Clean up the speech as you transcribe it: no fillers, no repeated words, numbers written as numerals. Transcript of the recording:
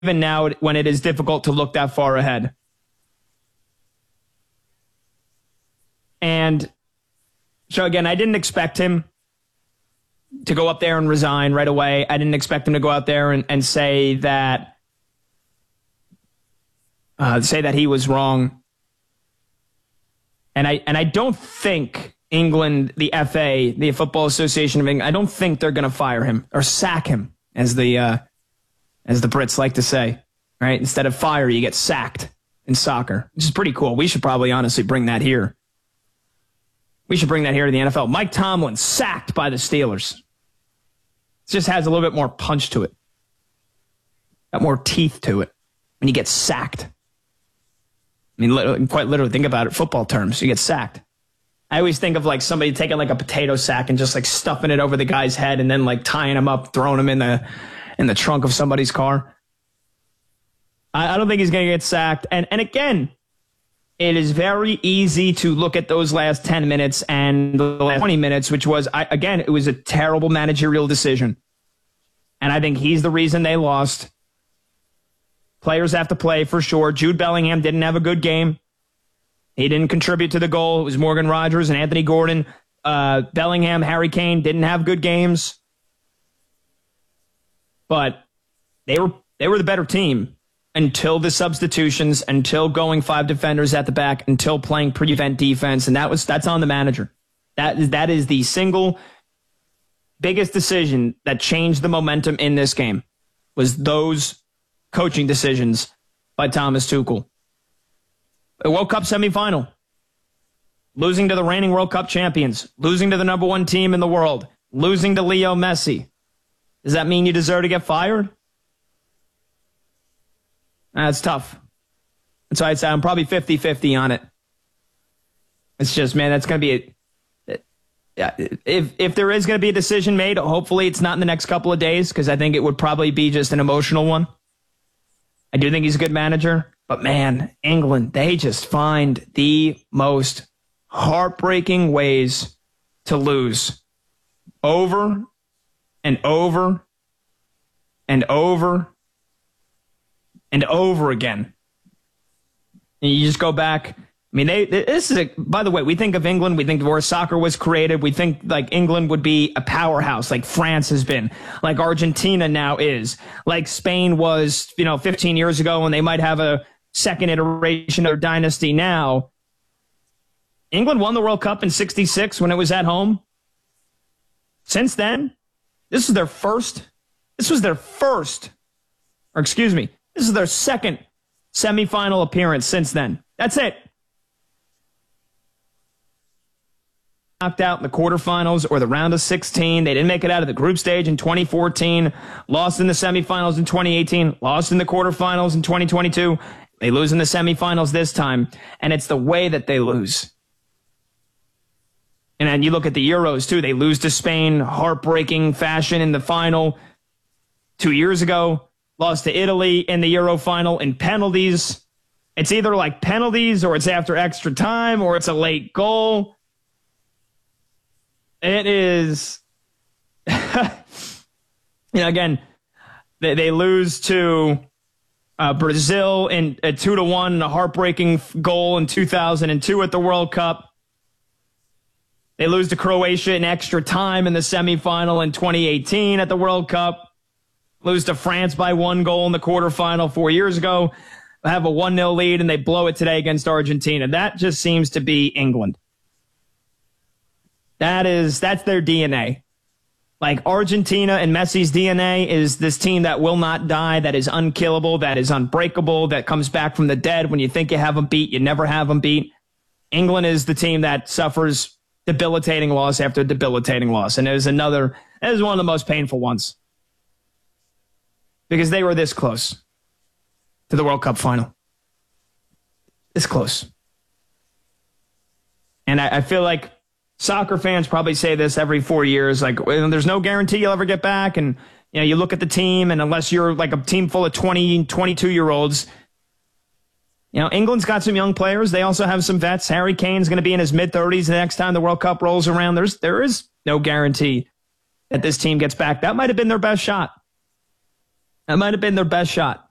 even now when it is difficult to look that far ahead. And so, again, I didn't expect him to go up there and resign right away. I didn't expect him to go out there and say that he was wrong. And I don't think England, the FA, the Football Association of England, I don't think they're going to fire him or sack him, as the Brits like to say, right? Instead of fire, you get sacked in soccer, which is pretty cool. We should probably honestly bring that here. We should bring that here to the NFL. Mike Tomlin sacked by the Steelers. It just has a little bit more punch to it. Got more teeth to it when you get sacked. I mean, quite literally, think about it, football terms. You get sacked. I always think of like somebody taking like a potato sack and just like stuffing it over the guy's head and then like tying him up, throwing him in the trunk of somebody's car. I don't think he's going to get sacked. And again, it is very easy to look at those last 10 minutes and the last 20 minutes, which was, it was a terrible managerial decision. And I think he's the reason they lost. Players have to play for sure. Jude Bellingham didn't have a good game. He didn't contribute to the goal. It was Morgan Rogers and Anthony Gordon. Bellingham, Harry Kane didn't have good games. But they were the better team until the substitutions, until going 5 defenders at the back, until playing prevent defense, and that's on the manager. That is the single biggest decision that changed the momentum in this game, was those coaching decisions by Thomas Tuchel. A World Cup semifinal, losing to the reigning World Cup champions, losing to the number 1 team in the world, losing to Leo Messi. Does that mean you deserve to get fired? That's tough. That's why I'd say I'm probably 50-50 on it. It's just, man, that's going to be if there is going to be a decision made, hopefully it's not in the next couple of days, because I think it would probably be just an emotional one. I do think he's a good manager, but man, England, they just find the most heartbreaking ways to lose over and over and over and over again. And you just go back. I mean, by the way, we think of England, we think of where soccer was created. We think like England would be a powerhouse like France has been, like Argentina now is, like Spain was, 15 years ago, and they might have a second iteration of their dynasty now. England won the World Cup in '66 when it was at home. Since then, this is their second semifinal appearance since then. That's it. Knocked out in the quarterfinals or the round of 16. They didn't make it out of the group stage in 2014. Lost in the semifinals in 2018. Lost in the quarterfinals in 2022. They lose in the semifinals this time. And it's the way that they lose. And then you look at the Euros, too. They lose to Spain, heartbreaking fashion in the final 2 years ago. Lost to Italy in the Euro final in penalties. It's either like penalties, or it's after extra time, or it's a late goal. It is, again, they lose to Brazil in a 2-1, a heartbreaking goal in 2002 at the World Cup. They lose to Croatia in extra time in the semifinal in 2018 at the World Cup. Lose to France by 1 goal in the quarterfinal 4 years ago. They have a 1-0 lead, and they blow it today against Argentina. That just seems to be England. That's their DNA. Like Argentina and Messi's DNA is this team that will not die, that is unkillable, that is unbreakable, that comes back from the dead. When you think you have them beat, you never have them beat. England is the team that suffers debilitating loss after debilitating loss. And it was one of the most painful ones. Because they were this close to the World Cup final. This close. And I feel like soccer fans probably say this every 4 years, like, there's no guarantee you'll ever get back. And, you look at the team, and unless you're like a team full of 20, 22-year-olds, England's got some young players. They also have some vets. Harry Kane's going to be in his mid-30s the next time the World Cup rolls around. There is no guarantee that this team gets back. That might have been their best shot.